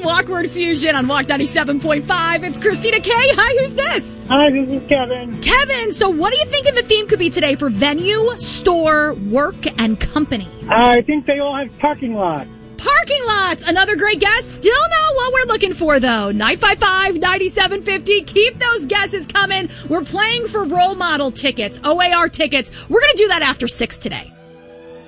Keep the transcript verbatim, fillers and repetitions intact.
Walkward Fusion on Walk ninety-seven point five. It's Christina K. Hi, who's this? Hi, this is Kevin. Kevin, so what do you think of the theme could be today for venue, store, work, and company? I think they all have parking lots. Parking lots. Another great guess. Still know what we're looking for, though. nine five five, nine seven five zero. Keep those guesses coming. We're playing for role model tickets, O A R tickets. We're going to do that after six today.